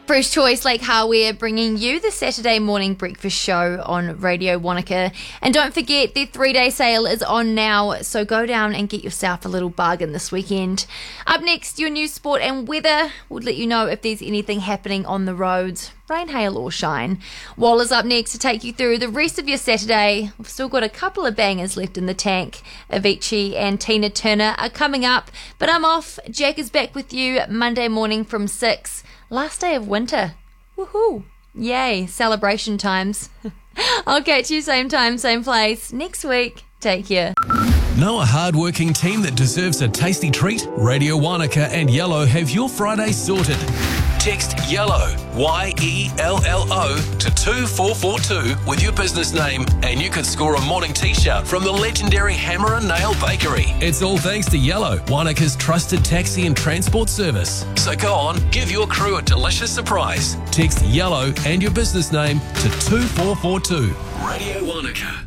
Fresh Choice Lake Hardware bringing you the Saturday morning breakfast show on Radio Wanaka. And don't forget, their 3-day sale is on now, so go down and get yourself a little bargain this weekend. Up next, your news, sport and weather. We'll let you know if there's anything happening on the roads, rain, hail or shine. Waller's up next to take you through the rest of your Saturday. We've still got a couple of bangers left in the tank. Avicii and Tina Turner are coming up, but I'm off. Jack is back with you Monday morning from 6. Last day of winter. Woohoo! Yay, celebration times. I'll catch you same time, same place next week. Take care. Know a hard-working team that deserves a tasty treat? Radio Wanaka and Yellow have your Friday sorted. Text YELLOW, YELLO, to 2442 with your business name and you could score a morning t-shirt from the legendary Hammer and Nail Bakery. It's all thanks to Yellow, Wanaka's trusted taxi and transport service. So go on, give your crew a delicious surprise. Text YELLOW and your business name to 2442. Radio Wanaka.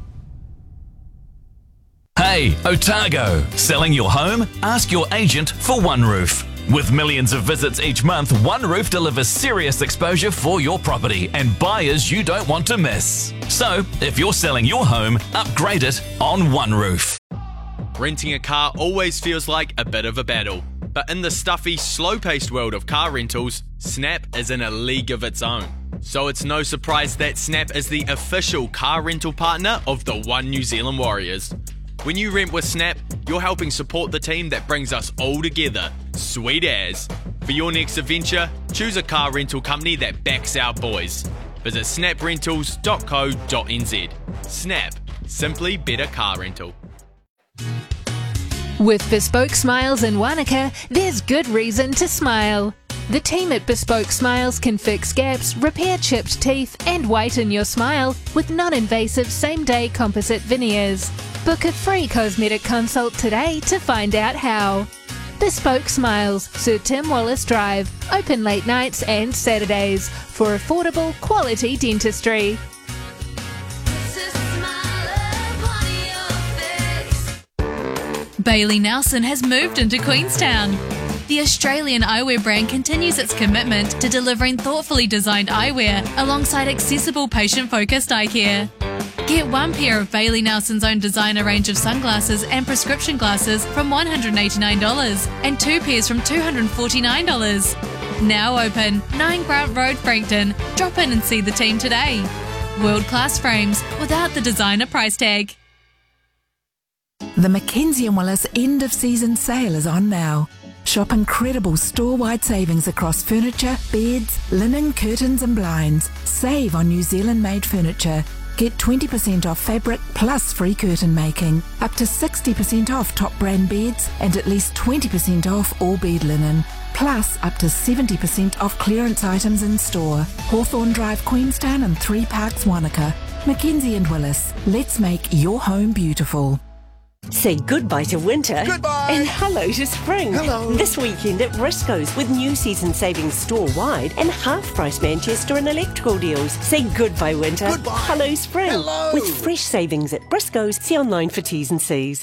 Hey, Otago. Selling your home? Ask your agent for One Roof. With millions of visits each month, One Roof delivers serious exposure for your property and buyers you don't want to miss. So, if you're selling your home, upgrade it on One Roof. Renting a car always feels like a bit of a battle. But in the stuffy, slow-paced world of car rentals, Snap is in a league of its own. So it's no surprise that Snap is the official car rental partner of the One New Zealand Warriors. When you rent with Snap, you're helping support the team that brings us all together. Sweet as. For your next adventure, choose a car rental company that backs our boys. Visit snaprentals.co.nz. Snap. Simply better car rental. With Bespoke Smiles in Wanaka, there's good reason to smile. The team at Bespoke Smiles can fix gaps, repair chipped teeth and whiten your smile with non-invasive same-day composite veneers. Book a free cosmetic consult today to find out how. Bespoke Smiles, Sir Tim Wallace Drive, open late nights and Saturdays for affordable quality dentistry. Bailey Nelson has moved into Queenstown. The Australian eyewear brand continues its commitment to delivering thoughtfully designed eyewear alongside accessible patient-focused eye care. Get one pair of Bailey Nelson's own designer range of sunglasses and prescription glasses from $189 and 2 pairs from $249. Now open, 9 Grant Road, Frankton. Drop in and see the team today. World-class frames without the designer price tag. The Mackenzie & Willis end of season sale is on now. Shop incredible store-wide savings across furniture, beds, linen, curtains and blinds. Save on New Zealand-made furniture. Get 20% off fabric plus free curtain making. Up to 60% off top brand beds and at least 20% off all bed linen. Plus up to 70% off clearance items in store. Hawthorne Drive, Queenstown and 3 Parks, Wanaka. Mackenzie & Willis. Let's make your home beautiful. Say goodbye to winter. Goodbye. And hello to spring. Hello. This weekend at Briscoe's with new season savings store-wide and half-price Manchester and electrical deals. Say goodbye winter. Goodbye. Hello spring. Hello. With fresh savings at Briscoe's. See online for T's and C's.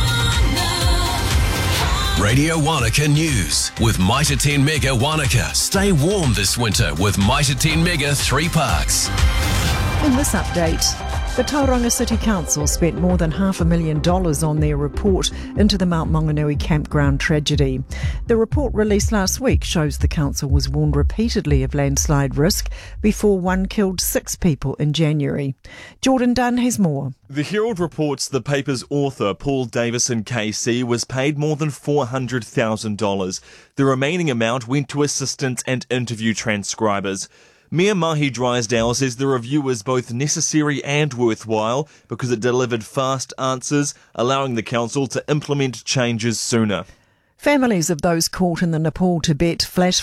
Radio Wanaka News with Mitre 10 Mega Wanaka. Stay warm this winter with Mitre 10 Mega 3 Parks. In this update, the Tauranga City Council spent more than $500,000 on their report into the Mount Maunganui campground tragedy. The report released last week shows the council was warned repeatedly of landslide risk before one killed 6 people in January. Jordan Dunn has more. The Herald reports the paper's author, Paul Davison KC, was paid more than $400,000. The remaining amount went to assistants and interview transcribers. Mayor Mahi Drysdale says the review was both necessary and worthwhile because it delivered fast answers, allowing the council to implement changes sooner. Families of those caught in the Nepal-Tibet flash